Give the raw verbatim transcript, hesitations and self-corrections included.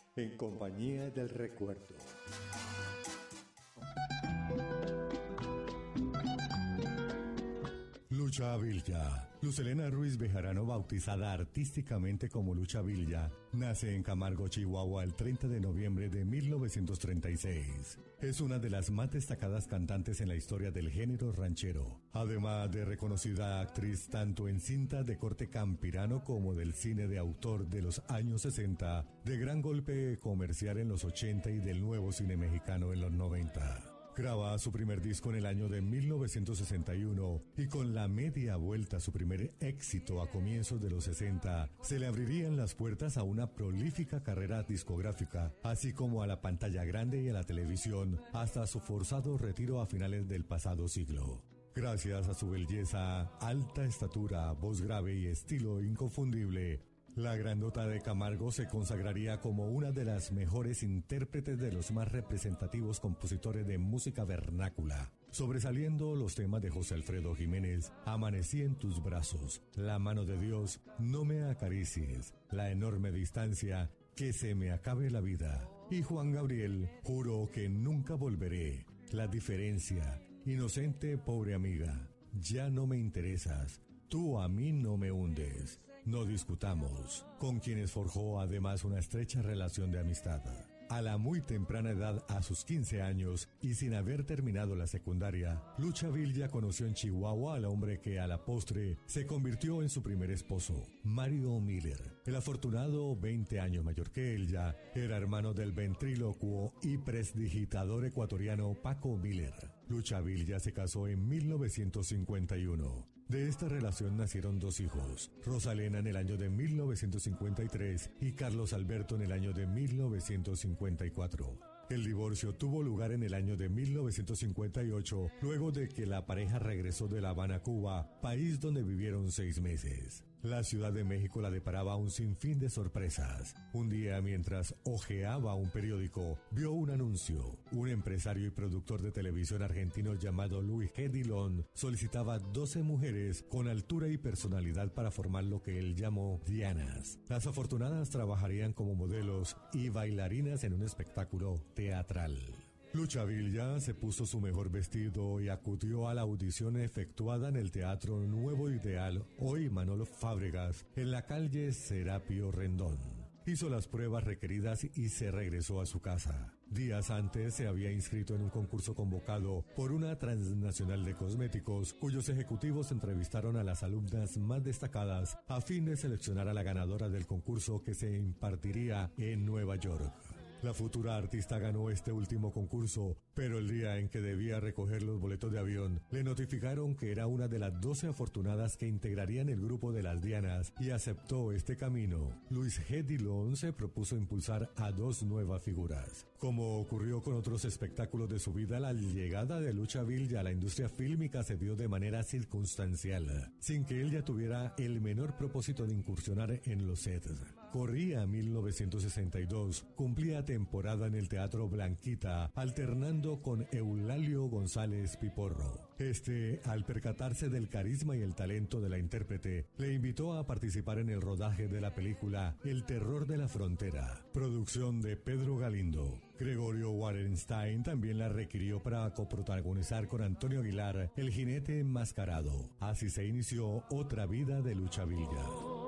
en compañía del recuerdo. Lucha Villa. Luz Helena Ruiz Bejarano, bautizada artísticamente como Lucha Villa, nace en Camargo, Chihuahua, el treinta de noviembre de mil novecientos treinta y seis. Es una de las más destacadas cantantes en la historia del género ranchero, además de reconocida actriz tanto en cintas de corte campirano como del cine de autor de los años sesenta, de gran golpe comercial en los ochenta y del nuevo cine mexicano en los noventa. Graba su primer disco en el año de mil novecientos sesenta y uno y con la media vuelta, su primer éxito a comienzos de los sesenta, se le abrirían las puertas a una prolífica carrera discográfica, así como a la pantalla grande y a la televisión, hasta su forzado retiro a finales del pasado siglo. Gracias a su belleza, alta estatura, voz grave y estilo inconfundible, la grandota de Camargo se consagraría como una de las mejores intérpretes de los más representativos compositores de música vernácula, sobresaliendo los temas de José Alfredo Jiménez: Amanecí en tus brazos, La mano de Dios, No me acaricies, La enorme distancia, Que se me acabe la vida, y Juan Gabriel: Juro que nunca volveré, La diferencia, Inocente pobre amiga, Ya no me interesas, Tú a mí no me hundes, No discutamos, con quienes forjó además una estrecha relación de amistad. A la muy temprana edad, a sus quince años, y sin haber terminado la secundaria, Lucha Villa conoció en Chihuahua al hombre que a la postre se convirtió en su primer esposo, Mario Miller. El afortunado, veinte años mayor que ella, era hermano del ventrílocuo y prestidigitador ecuatoriano Paco Miller. Lucha Villa se casó en mil novecientos cincuenta y uno. De esta relación nacieron dos hijos, Rosalena en el año de mil novecientos cincuenta y tres y Carlos Alberto en el año de mil novecientos cincuenta y cuatro. El divorcio tuvo lugar en el año de mil novecientos cincuenta y ocho, luego de que la pareja regresó de La Habana, Cuba, país donde vivieron seis meses. La Ciudad de México la deparaba un sinfín de sorpresas. Un día, mientras hojeaba un periódico, vio un anuncio. Un empresario y productor de televisión argentino llamado Luis G. Dillon solicitaba doce mujeres con altura y personalidad para formar lo que él llamó Dianas. Las afortunadas trabajarían como modelos y bailarinas en un espectáculo teatral. Lucha Villa se puso su mejor vestido y acudió a la audición efectuada en el Teatro Nuevo Ideal, hoy Manolo Fábregas, en la calle Serapio Rendón. Hizo las pruebas requeridas y se regresó a su casa. Días antes se había inscrito en un concurso convocado por una transnacional de cosméticos, cuyos ejecutivos entrevistaron a las alumnas más destacadas a fin de seleccionar a la ganadora del concurso que se impartiría en Nueva York. La futura artista ganó este último concurso, pero el día en que debía recoger los boletos de avión, le notificaron que era una de las doce afortunadas que integrarían el grupo de las Dianas y aceptó este camino. Luis G. Dillon se propuso impulsar a dos nuevas figuras. Como ocurrió con otros espectáculos de su vida, la llegada de Lucha Villa a la industria fílmica se dio de manera circunstancial, sin que ella tuviera el menor propósito de incursionar en los sets. Corría mil novecientos sesenta y dos, cumplía temporada en el Teatro Blanquita, alternando con Eulalio González Piporro. Este, al percatarse del carisma y el talento de la intérprete, le invitó a participar en el rodaje de la película El terror de la frontera, producción de Pedro Galindo. Gregorio Wallenstein también la requirió para coprotagonizar con Antonio Aguilar El jinete enmascarado. Así se inició otra vida de Lucha Villa.